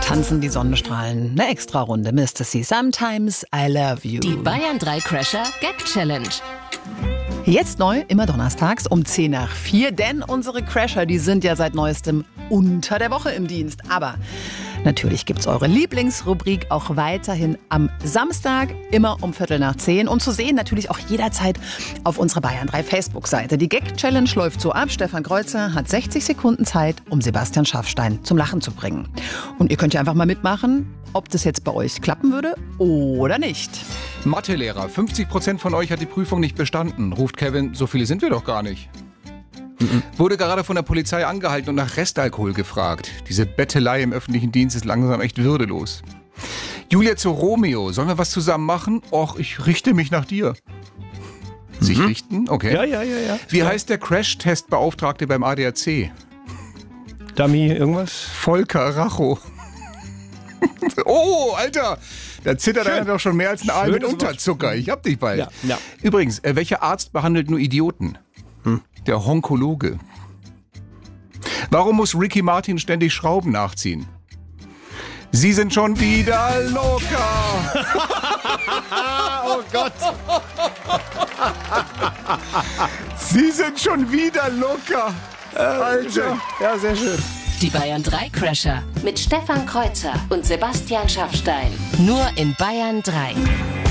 tanzen die Sonnenstrahlen. Eine Extra-Runde. Mr. C. Sometimes I love you. Die Bayern 3 Crasher Gag Challenge. Jetzt neu, immer donnerstags um 10 nach 4, denn unsere Crasher, die sind ja seit neuestem unter der Woche im Dienst. Aber natürlich gibt's eure Lieblingsrubrik auch weiterhin am Samstag, immer um 9:45 und zu sehen natürlich auch jederzeit auf unserer Bayern 3 Facebook-Seite. Die Gag-Challenge läuft so ab. Stefan Kreuzer hat 60 Sekunden Zeit, um Sebastian Schaffstein zum Lachen zu bringen. Und ihr könnt ja einfach mal mitmachen, ob das jetzt bei euch klappen würde oder nicht. Mathelehrer, 50% von euch hat die Prüfung nicht bestanden. Ruft Kevin, so viele sind wir doch gar nicht. Wurde gerade von der Polizei angehalten und nach Restalkohol gefragt. Diese Bettelei im öffentlichen Dienst ist langsam echt würdelos. Julia zu Romeo, sollen wir was zusammen machen? Och, ich richte mich nach dir. Sich richten? Okay. Ja. Wie heißt der Crash-Test-Beauftragte beim ADAC? Dummy, irgendwas? Volker Racho. Oh, Alter! Da zittert einer doch schon mehr als ein Aal mit Unterzucker. Ich hab dich bald. Ja. Übrigens, welcher Arzt behandelt nur Idioten? Der Onkologe. Warum muss Ricky Martin ständig Schrauben nachziehen? Sie sind schon wieder locker. Oh Gott. Sie sind schon wieder locker. Alter. Ja, sehr schön. Die Bayern 3 Crasher mit Stefan Kreuzer und Sebastian Schaffstein. Nur in Bayern 3.